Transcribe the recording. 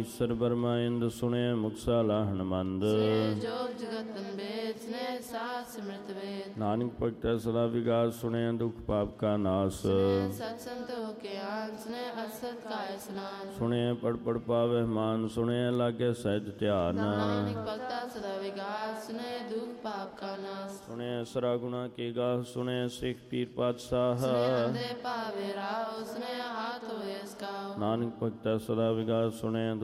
Ishar Burma ਇੰਦ ਸੁਣੇ ਮੁਕਸਾ ਲਾਹਣ ਮੰਦ ਜੋਗ ਜਗਤ ਅੰਬੇਦ ਸਨੇ ਸਾਧ ਸਿਮਰਤ ਵੇਦ ਨਾਨਕ ਭਗਤੈ ਸਦਾ ਵਿਗਾਸ ਸੁਣੇ ਦੁਖ ਪਾਪ ਕਾ ਨਾਸ ਸਤ ਸੰਤੋ ਕੇ ਆਨ ਸੁਨੇ ਅਸਤ ਕਾਇ ਸਨਾਨ ਸੁਣੇ ਪੜ ਪੜ ਪਾਵੇ ਮਾਨ ਸੁਣੇ ਲਾਗੇ ਸਹਿਜ ਧਿਆਨ ਨਾਨਕ ਭਗਤਾ ਸਦਾ ਵਿਗਾਸ ਸੁਨੇ ਦੁਖ ਪਾਪ ਕਾ ਨਾਸ ਸੁਣੇ ਸਰਾ ਗੁਣਾ ਕੀ ਗਾਹ ਸੁਣੇ ਸਿੱਖ ਪੀਰ ਪਾਤਸ਼ਾਹ ਅੰਦੇ ਭਾਵੇ ਰਾਉ ਸੁਨੇ ਹਾਥ ਹੋਏ ਸਕਾਉ ਨਾਨਕ ਭਗਤੈ ਸਦਾ ਵਿਗਾਸ ਸੁਣੇ